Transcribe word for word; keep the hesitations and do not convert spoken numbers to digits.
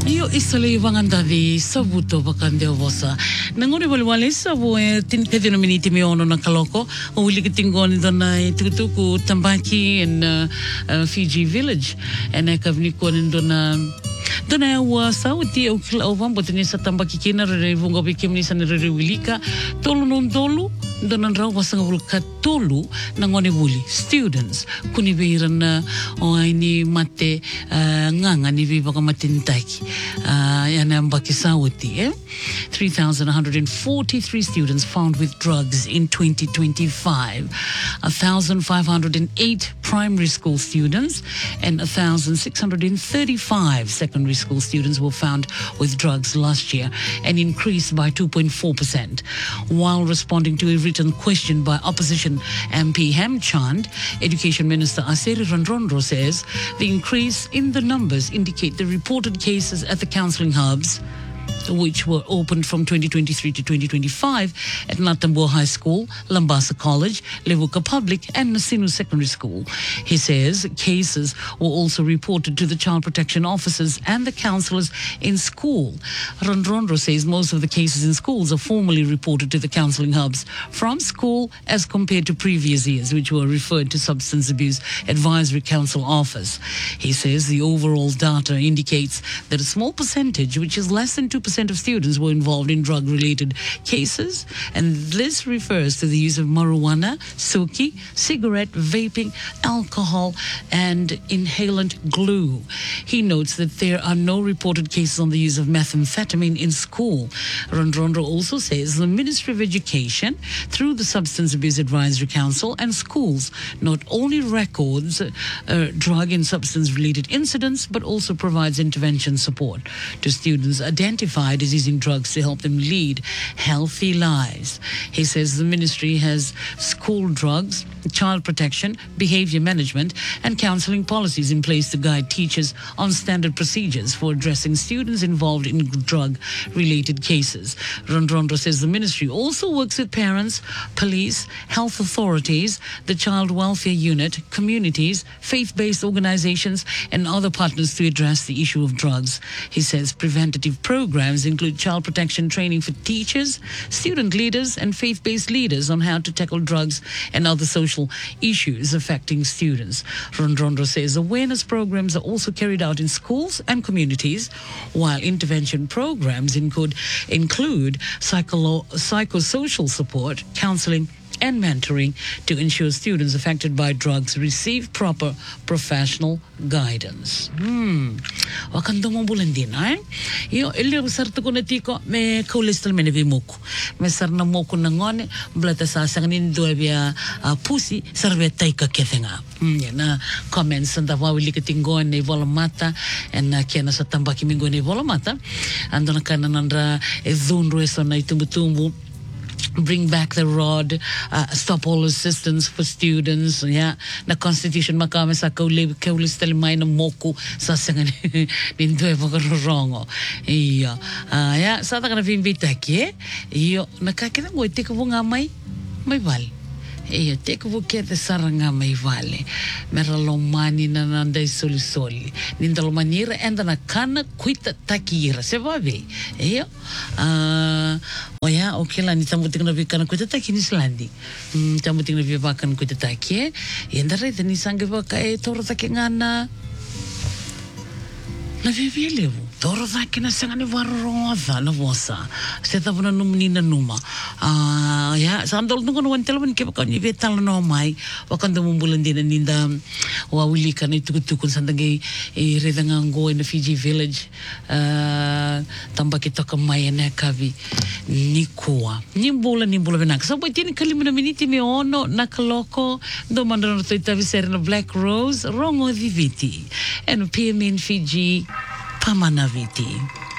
Io isole vangandavi sabuto vakandeo vosa. Nangore wale wale sabu e tin pedino miniti mi ono na kaloko. O wili kitingoni dona e tukutuku Tambaki in uh, uh, Fiji village. And I kavni konin dona dona wa sauti o kila o vambo tini sa Tambaki kina re vungo bikimni sa nere wilika tolu non tolu. Dona rau wasanga vulka tolu nangone wuli students kuni beiran o ini mate uh, nganga ni bi baka matintaki uh, yana mbaki sauti eh three thousand one hundred forty-three students found with drugs in twenty twenty-five, one thousand five hundred eight primary school students and one thousand six hundred thirty-five secondary school students were found with drugs last year, an increase by two point four percent. While responding to a written question by opposition M P Hemchand, Education Minister Aseri Randrondo says the increase in the numbers indicate the reported cases at the counselling hubs, which were opened from twenty twenty-three to twenty twenty-five at Natambo High School, Lambasa College, Levuka Public and Nasinu Secondary School. He says cases were also reported to the child protection officers and the counsellors in school. Randrondo says most of the cases in schools are formally reported to the counselling hubs from school as compared to previous years, which were referred to Substance Abuse Advisory Council Office. He says the overall data indicates that a small percentage, which is less than two percent of students, were involved in drug-related cases, and this refers to the use of marijuana, suki, cigarette, vaping, alcohol, and inhalant glue. He notes that there are no reported cases on the use of methamphetamine in school. Randrondo also says the Ministry of Education, through the Substance Abuse Advisory Council and schools, not only records uh, drug and substance-related incidents, but also provides intervention support to students identified as using drugs to help them lead healthy lives. He says the ministry has school drugs, child protection, behavior management, and counseling policies in place to guide teachers on standard procedures for addressing students involved in drug-related cases. Randrondo says the ministry also works with parents, police, health authorities, the child welfare unit, communities, faith-based organizations, and other partners to address the issue of drugs. He says preventative programs include child protection training for teachers, student leaders, and faith-based leaders on how to tackle drugs and other social issues affecting students. Randrondo says awareness programs are also carried out in schools and communities, while intervention programs include, include psycholo- psychosocial support, counseling, and mentoring to ensure students affected by drugs receive proper professional guidance. Hmm. Wakanda mo bulan din, ay? Iyo, ili sarto ko natiko, me kaulistal me nevi moko. Me sarna moko nangone, blata sa sanganin doa bia pusi, sarve taika kethenga. Hmm, na comments and wawili katingon ne volamata, and na kiana sa Tambaki mingo ne volamata, ando na kananandra e dhunro eso na itumbutumbu. Bring back the rod, uh, stop all assistance for students. Yeah, na constitution makame sa kauli kaulistal mai na moku sa sangan nindu e pagkarongo. Iyo, ah ya sa ta kana vimbita ki. Iyo, nakakita mo ite ko nga mai mai val. Iyo, te ko ke te saranga mai vale. Meralomani na nandai soli soli. Nindalomanira enda na kana kuita takira. Se va ve. Iyo, ah oh ya, okay lah. Ni tamuting na vikana kuita taki ni Islandi. Hmm, tamuting na vivakan kuita taki. Yenda rai ni sange va kai toro taki ngana. Na vivelevu. Toro taki na sangani varroza na vosa. Se tavu na numni na numa. Ah, ya, sandol nungo no wantel man kepa kanya vetal no mai. Wakanda mumbulan din ninda wawili ka na itukutukun sandagay e redangango in the Fiji village. Ah, Tambaki toka mai na kavi nikua. Nimbula nimbula venak. So boy tini kalimuna miniti mi ono nakaloko do mandano to itavisere na Black Rose rongo viviti. And P M in Fiji Pamanaviti.